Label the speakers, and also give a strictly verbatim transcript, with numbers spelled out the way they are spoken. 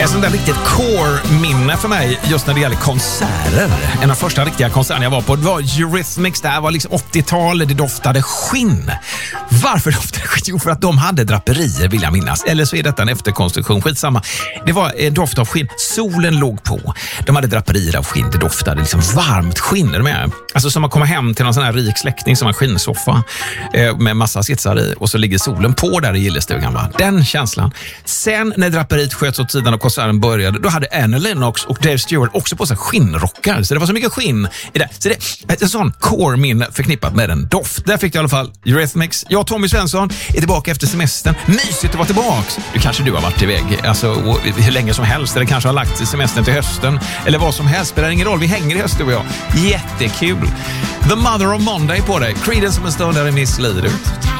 Speaker 1: Ett sånt där riktigt core-minne för mig just när det gäller konserter. En av första riktiga konserterna jag var på var Eurythmics. Det här var liksom åttiotal, det doftade skinn. Varför doftade skinn? Jo, för att de hade draperier, vill jag minnas. Eller så är detta en efterkonstruktion, skitsamma. Det var en doft av skinn. Solen låg på. De hade draperier av skinn. Det doftade liksom varmt skinn. Är du med? Alltså som att komma hem till någon sån här rik släkting som en skinnsoffa eh, med massa sitsar i. Och så ligger solen på där i gillestugan, va? Den känslan. Sen när draperiet sköts åt sidan och konserten började, då hade Annie Lennox och Dave Stewart också på sig skinnrockar. Så det var så mycket skinn i det. Så det är ett sån core-minne förknippat med en doft. Där fick jag i alla fall Eurythmics. Jag, Tommy Svensson, är tillbaka efter semestern. Mysigt att vara tillbaks. Du kanske du har varit iväg alltså, hur länge som helst. Eller kanske har lagt semestern till hösten. Eller vad som helst. Spelar ingen roll. Vi hänger i höst, du och jag. Jättekul. The Mother of Monday på dig. Creedence som en stund där i Miss Lider.